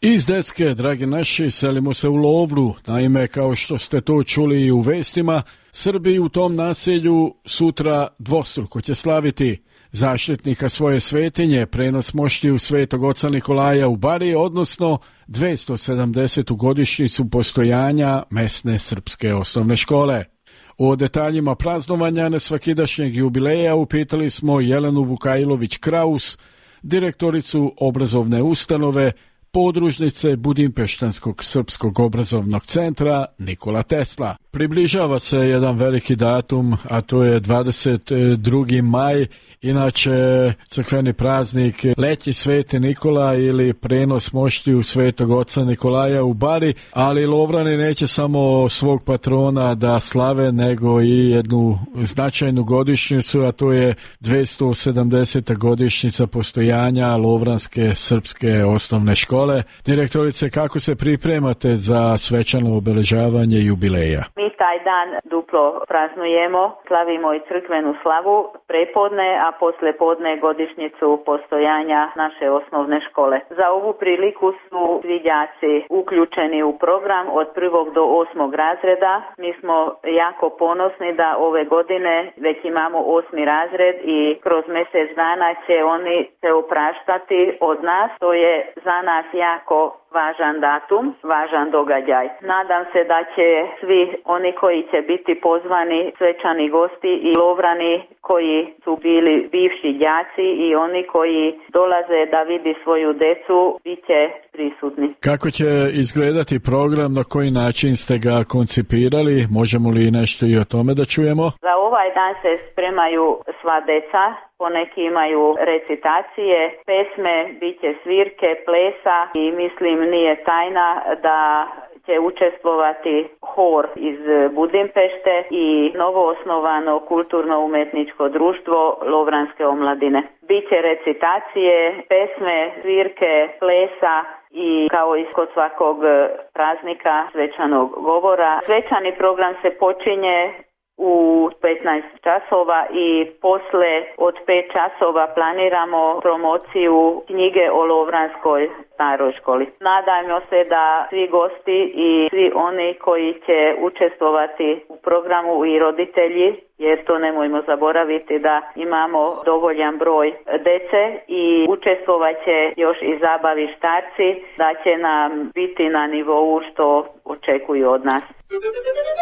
Iz deske, dragi naši, selimo se u Lovru. Naime, kao što ste to čuli i u vestima, Srbi u tom naselju sutra dvostruko će slaviti zaštitnika svoje svetinje, prenos moštiju Svetog oca Nikolaja u Bari, odnosno 270. godišnjicu postojanja mesne srpske osnovne škole. O detaljima praznovanja nesvakidašnjeg jubileja upitali smo Jelenu Vukajlović-Kraus, direktoricu obrazovne ustanove, podružnice Budimpeštanskog srpskog obrazovnog centra Nikola Tesla. Približava se jedan veliki datum, a to je 22. maj, inače crkveni praznik Letnji Sveti Nikola ili prenos moštiju Svetog oca Nikolaja u Bari, ali Lovrani neće samo svog patrona da slave, nego i jednu značajnu godišnjicu, a to je 270. godišnjica postojanja Lovranske srpske osnovne škole. Direktorice, kako se pripremate za svečano obeležavanje jubileja? Mi taj dan duplo praznujemo, slavimo i crkvenu slavu prepodne, a posle podne godišnjicu postojanja naše osnovne škole. Za ovu priliku su svi đaci uključeni u program od 1. do 8. razreda. Mi smo jako ponosni da ove godine već imamo 8. razred i kroz mjesec dana će oni se opraštati od nas. To je za nas jako važan datum, važan događaj. Nadam se da će svi oni koji će biti pozvani, svečani gosti i Lovrani koji su bili bivši đaci i oni koji dolaze da vidi svoju decu, bit će prisutni. Kako će izgledati program, na koji način ste ga koncipirali? Možemo li nešto i o tome da čujemo? Za ovaj dan se spremaju sva deca, poneki imaju recitacije, pesme, bit će svirke, plesa i mislim nije tajna da će učestvovati hor iz Budimpešte i novoosnovano kulturno-umetničko društvo Lovranske omladine. Biće recitacije, pesme, svirke, plesa i kao i kod svakog praznika svečanog govora. Svečani program se počinje u 15 časova i posle od 5 časova planiramo promociju knjige o Lovranskoj staroj školi. Nadajmo se da svi gosti i svi oni koji će učestvovati u programu i roditelji, jer to nemojmo zaboraviti da imamo dovoljan broj dece i učestvovat će još i zabavi štarci, da će nam biti na nivou što očekuju od nas.